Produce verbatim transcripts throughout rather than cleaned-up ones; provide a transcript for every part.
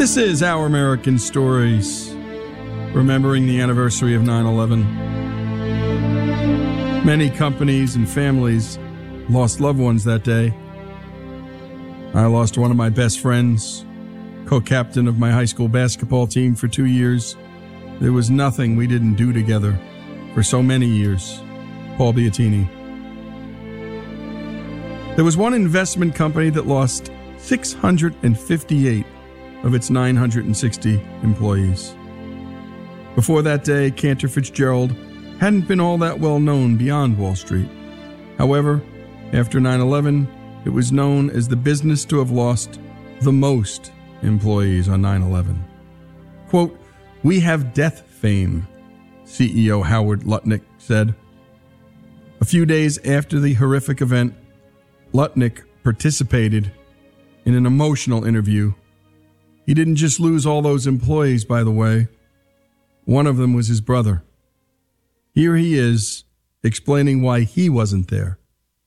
This is Our American Stories, remembering the anniversary of nine eleven. Many companies and families lost loved ones that day. I lost one of my best friends, co-captain of my high school basketball team for two years. There was nothing we didn't do together for so many years. Paul Biattini. There was one investment company that lost six hundred fifty-eight of its nine hundred sixty employees. Before that day, Cantor Fitzgerald hadn't been all that well known beyond Wall Street. However, after nine eleven, it was known as the business to have lost the most employees on nine eleven. Quote, "We have death fame," C E O Howard Lutnick said. A few days after the horrific event, Lutnick participated in an emotional interview. He didn't just lose all those employees, by the way. One of them was his brother. Here he is, explaining why he wasn't there.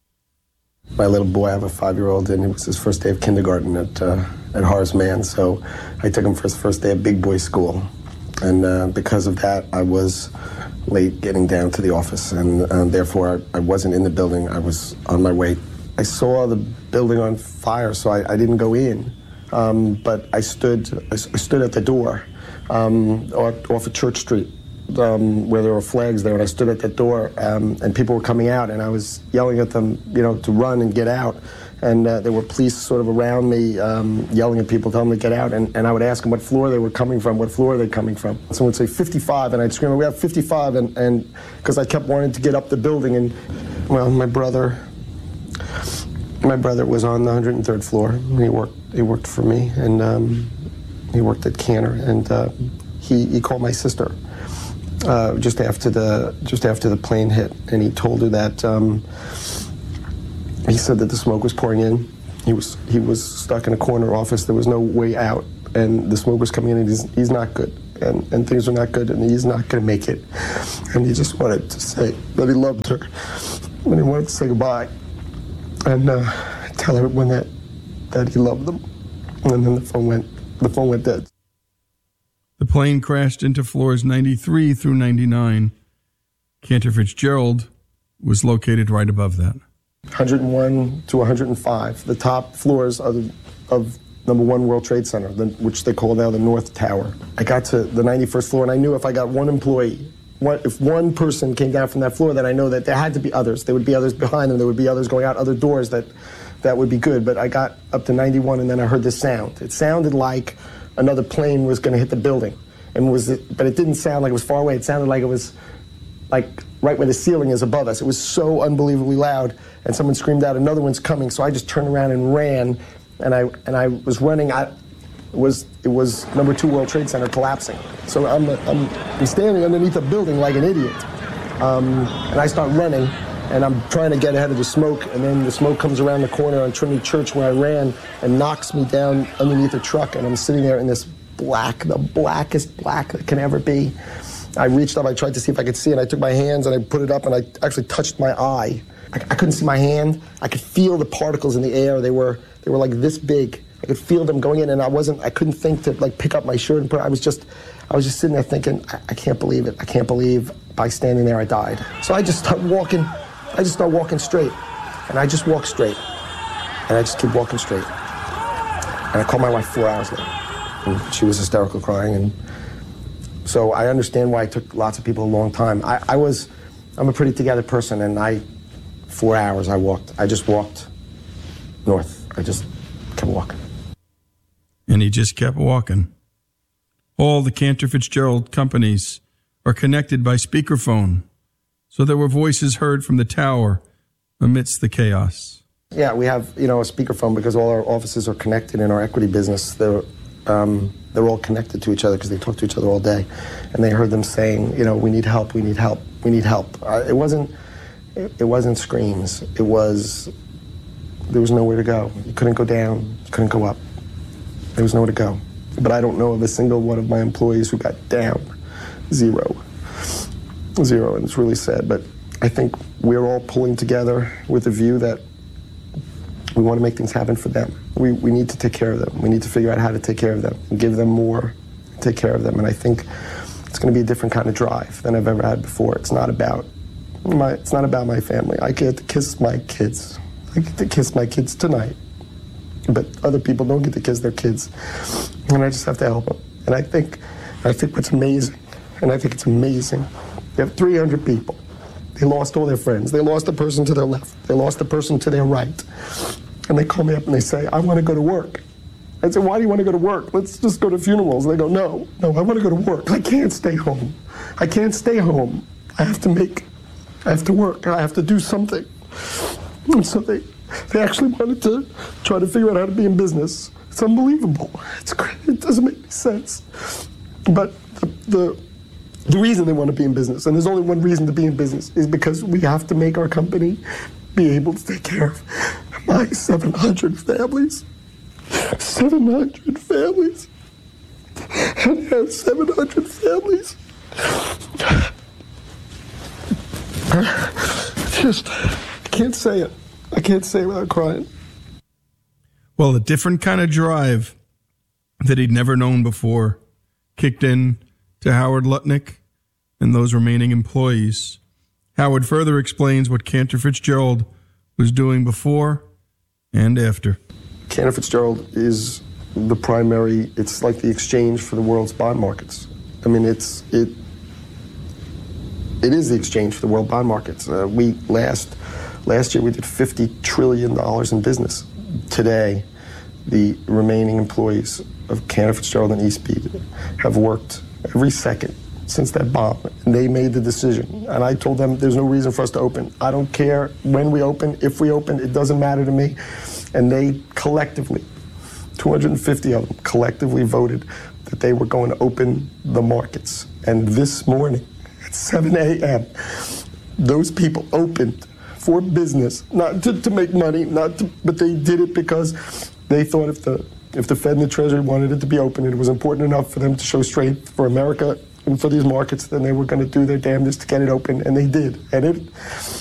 My little boy, I have a five-year-old, and it was his first day of kindergarten at uh, at Horace Mann, so I took him for his first day of big boy school. And uh, because of that, I was late getting down to the office, and uh, therefore I, I wasn't in the building. I was on my way. I saw the building on fire, so I, I didn't go in. Um, but I stood I, I stood at the door um, off, off of Church Street, um, where there were flags there, and I stood at that door, um, and people were coming out, and I was yelling at them, you know, to run and get out. And uh, there were police sort of around me, um, yelling at people, telling them to get out, and, and I would ask them what floor they were coming from, what floor are they coming from. Someone would say fifty-five, and I'd scream, "We have fifty-five," and and because I kept wanting to get up the building, and well, my brother, my brother was on the one hundred third floor. He worked, he worked for me, and um, he worked at Cantor, and uh, he he called my sister uh, just after the just after the plane hit, and he told her that. Um, He said that the smoke was pouring in. He was he was stuck in a corner office. There was no way out, and the smoke was coming in, and he's, he's not good, and, and things are not good, and he's not going to make it. And he just wanted to say that he loved her, and he wanted to say goodbye, and uh, tell her when that that he loved them. And then the phone went the phone went dead. The plane crashed into floors ninety-three through ninety-nine. Cantor Fitzgerald was located right above that. one hundred one to one hundred five, the top floors of, the, of number one World Trade Center, the, which they call now the North Tower. I got to the ninety-first floor, and I knew if I got one employee, one, if one person came down from that floor, then I know that there had to be others. There would be others behind them. There would be others going out other doors that, that would be good. But I got up to ninety-one, and then I heard this sound. It sounded like another plane was going to hit the building, and was it, but it didn't sound like it was far away. It sounded like it was like right where the ceiling is above us. It was so unbelievably loud, and someone screamed out, "Another one's coming!" So I just turned around and ran, and I and I was running. I it was it was number two World Trade Center collapsing. So I'm I'm, I'm standing underneath a building like an idiot, um, and I start running, and I'm trying to get ahead of the smoke, and then the smoke comes around the corner on Trinity Church where I ran and knocks me down underneath a truck, and I'm sitting there in this black, the blackest black that can ever be. I reached up, I tried to see if I could see it. I took my hands and I put it up, and I actually touched my eye. I, I couldn't see my hand. I could feel the particles in the air. They were they were like this big. I could feel them going in, and I wasn't. I couldn't think to like pick up my shirt and put it. I was just, I was just sitting there thinking, I, I can't believe it. I can't believe by standing there I died. So I just started walking. I just started walking straight, and I just walked straight, and I just keep walking straight. And I called my wife four hours later, and she was hysterical, crying, and. So I understand why it took lots of people a long time. I, I was, I'm a pretty together person, and I, four hours I walked. I just walked north. I just kept walking. And he just kept walking. All the Cantor Fitzgerald companies are connected by speakerphone, so there were voices heard from the tower amidst the chaos. Yeah, we have, you know, a speakerphone because all our offices are connected in our equity business. They're, um, they're all connected to each other because they talk to each other all day. And they heard them saying, you know, we need help, we need help, we need help. Uh, it wasn't, it, it wasn't screams. It was, there was nowhere to go. You couldn't go down, you couldn't go up. There was nowhere to go. But I don't know of a single one of my employees who got down. Zero. Zero, and it's really sad. But I think we're all pulling together with a view that We want to make things happen for them. We, we need to take care of them. We need to figure out how to take care of them and give them more, take care of them. And I think it's going to be a different kind of drive than I've ever had before. It's not about my, it's not about my family. I get to kiss my kids. I get to kiss my kids tonight. But other people don't get to kiss their kids. And I just have to help them. And I think, I think what's amazing, and I think it's amazing, they have three hundred people. They lost all their friends. They lost the person to their left. They lost the person to their right. And they call me up and they say, I want to go to work. I say, why do you want to go to work? Let's just go to funerals. And they go, no, no, I want to go to work. I can't stay home. I can't stay home. I have to make, I have to work. I have to do something. And so they, they actually wanted to try to figure out how to be in business. It's unbelievable. It's great. It doesn't make any sense. But the, the The reason they want to be in business, and there's only one reason to be in business, is because we have to make our company be able to take care of my seven hundred families. seven hundred families. And I have seven hundred families. Just, I can't say it. I can't say it without crying. Well, a different kind of drive that he'd never known before kicked in to Howard Lutnick and those remaining employees. Howard further explains what Cantor Fitzgerald was doing before and after. Cantor Fitzgerald is the primary, it's like the exchange for the world's bond markets. I mean, it's it it is the exchange for the world bond markets. Uh, we last last year we did fifty trillion dollars in business. Today, the remaining employees of Cantor Fitzgerald and eSpeed have worked every second since that bomb, and they made the decision. And I told them there's no reason for us to open. I don't care when we open, if we open, it doesn't matter to me. And they collectively, two hundred fifty of them, collectively voted that they were going to open the markets. And this morning at seven a.m., those people opened for business, not to, to make money, not to, but they did it because they thought if the if the Fed and the Treasury wanted it to be open, it was important enough for them to show strength for America and for these markets, then they were going to do their damnedest to get it open, and they did. And it